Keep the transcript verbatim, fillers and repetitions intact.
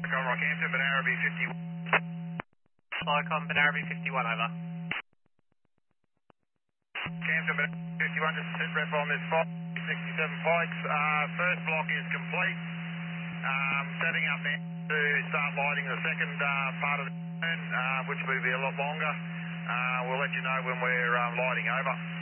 Con Rockhampton, Banaraby fifty-one. Flycom, Banaraby fifty-one, over. Campton, Banaraby fifty-one, just sit rep on this five sixty-seven Pikes. Uh, first block is complete. Um, setting up now to start lighting the second uh, part of the turn, uh, which will be a lot longer. Uh, we'll let you know when we're um, lighting over.